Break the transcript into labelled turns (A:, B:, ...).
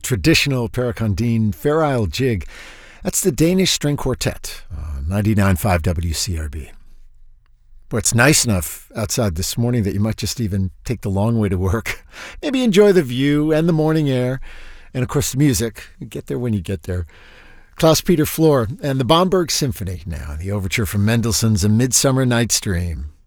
A: traditional Paracondine Fair Isle jig. That's the Danish String Quartet, 99.5 WCRB. But it's nice enough outside this morning that you might just even take the long way to work. Maybe enjoy the view and the morning air. And, of course, the music. You get there when you get there. Klaus-Peter Flor and the Bomberg Symphony now. The overture from Mendelssohn's A Midsummer Night's Dream.